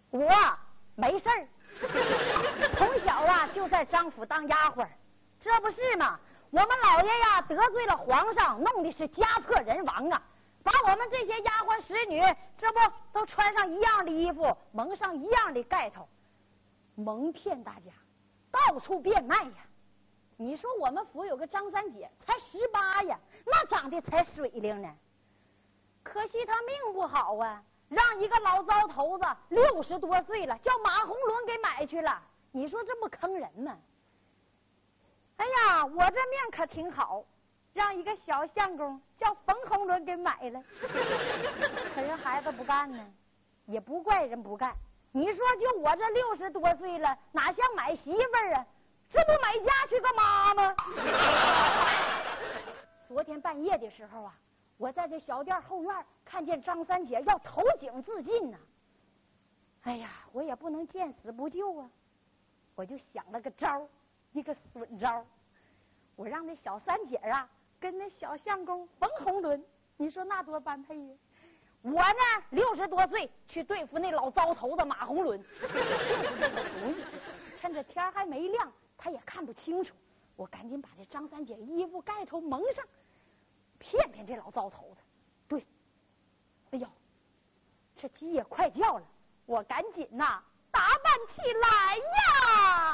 我没事儿，从小啊就在张府当丫鬟，这不是吗？我们老爷呀得罪了皇上，弄的是家破人亡啊，把我们这些丫鬟使女，这不都穿上一样的衣服，蒙上一样的盖头，蒙骗大家，到处变卖呀。你说我们府有个张三姐，才18呀，那长得才水灵呢。可惜她命不好啊，让一个老糟头子60多岁了，叫马红伦给买去了。你说这不坑人吗？哎呀，我这命可挺好，让一个小相公叫冯红伦给买了。可人孩子不干呢，也不怪人不干。你说就我这60多岁了，哪像买媳妇儿啊？这不买家去干嘛吗？昨天半夜的时候啊，我在这小店后院看见张三姐要投井自尽呢。哎呀，我也不能见死不救啊，我就想了个招，一个损招。我让那小三姐啊跟那小相公冯红伦，你说那多般配呀？我呢60多岁去对付那老糟头子马红伦，趁着天还没亮，他也看不清楚，我赶紧把这张三姐衣服盖头蒙上，骗骗这老糟头子。对，哎呦，这鸡也快叫了，我赶紧呐打扮起来呀。